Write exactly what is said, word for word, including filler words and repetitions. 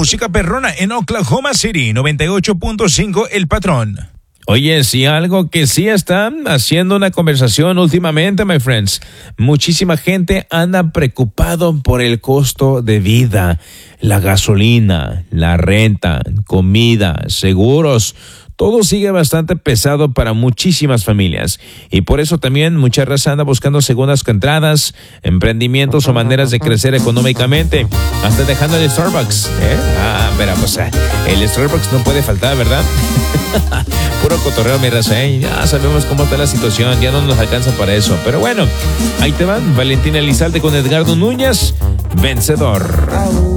música perrona en Oklahoma City, noventa y ocho punto cinco El Patrón. Oye, sí, algo que sí está haciendo una conversación últimamente, my friends. Muchísima gente anda preocupado por el costo de vida, la gasolina, la renta, comida, seguros. Todo sigue bastante pesado para muchísimas familias y por eso también mucha raza anda buscando segundas entradas, emprendimientos o maneras de crecer económicamente, hasta dejando el Starbucks, ¿eh? Ah, pero pues el Starbucks no puede faltar, ¿verdad? Puro cotorreo, mi raza, ¿eh? Ya sabemos cómo está la situación, ya no nos alcanza para eso, pero bueno, ahí te van, Valentina Elizalde con Edgardo Núñez, vencedor.